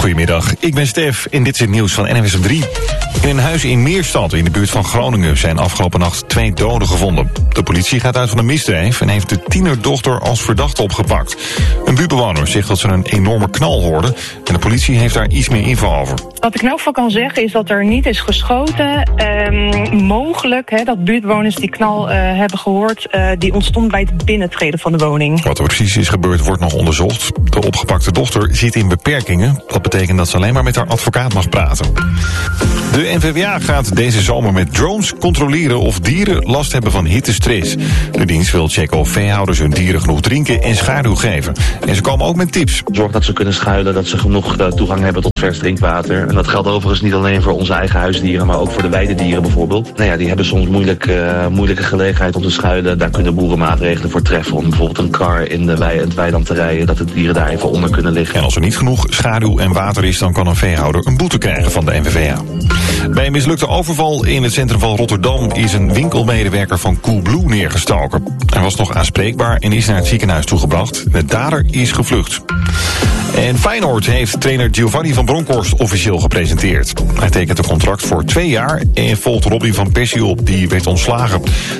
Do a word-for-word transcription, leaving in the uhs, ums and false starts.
Goedemiddag, ik ben Stef en dit is het nieuws van N W S op drie. In een huis in Meerstad in de buurt van Groningen zijn afgelopen nacht twee doden gevonden. De politie gaat uit van een misdrijf en heeft de tienerdochter als verdachte opgepakt. Een buurtbewoner zegt dat ze een enorme knal hoorde en de politie heeft daar iets meer info over. Wat ik in elk geval kan zeggen is dat er niet is geschoten. Um, mogelijk hè, dat buurtbewoners die knal uh, hebben gehoord, uh, die ontstond bij het binnentreden van de woning. Wat er precies is gebeurd wordt nog onderzocht. De opgepakte dochter zit in beperkingen. Dat betekent dat ze alleen maar met haar advocaat mag praten. De N V W A gaat deze zomer met drones controleren of dieren last hebben van hittestress. De dienst wil checken of veehouders hun dieren genoeg drinken en schaduw geven. En ze komen ook met tips. Zorg dat ze kunnen schuilen, dat ze genoeg uh, toegang hebben tot vers drinkwater. En dat geldt overigens niet alleen voor onze eigen huisdieren, maar ook voor de weidedieren bijvoorbeeld. Nou ja, die hebben soms moeilijk, uh, moeilijke gelegenheid om te schuilen. Daar kunnen boeren maatregelen voor treffen om bijvoorbeeld een kar in de wei, het weiland te rijden, dat de dieren daar even onder kunnen liggen. En als er niet genoeg schaduw en water is, dan kan een veehouder een boete krijgen van de N V W A. Bij een mislukte overval in het centrum van Rotterdam is een winkelmedewerker van Coolblue neergestoken. Hij was nog aanspreekbaar en is naar het ziekenhuis toegebracht. De dader is gevlucht. En Feyenoord heeft trainer Giovanni van Bronckhorst officieel gepresenteerd. Hij tekent een contract voor twee jaar en volgt Robin van Persie op, die werd ontslagen.